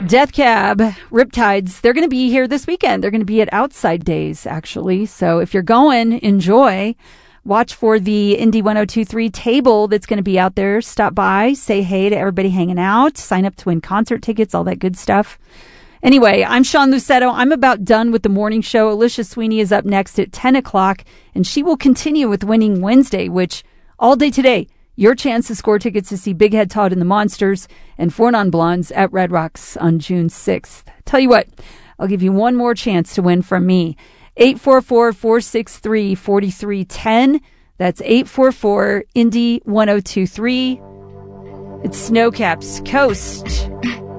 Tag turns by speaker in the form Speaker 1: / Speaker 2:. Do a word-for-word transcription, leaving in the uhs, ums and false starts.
Speaker 1: Death Cab, Riptides, they're going to be here this weekend. They're going to be at Outside Days, actually. So if you're going, enjoy. Watch for the Indie ten twenty-three table that's going to be out there. Stop by, say hey to everybody hanging out, sign up to win concert tickets, all that good stuff. Anyway, I'm Sean Lucetto. I'm about done with the morning show. Alicia Sweeney is up next at ten o'clock, and she will continue with Winning Wednesday, which all day today, your chance to score tickets to see Big Head Todd and the Monsters and Four Non Blondes at Red Rocks on June sixth. Tell you what, I'll give you one more chance to win from me. eight four four, four six three, four three one zero. That's eight four four, Indie ten twenty-three. It's Snowcaps Coast.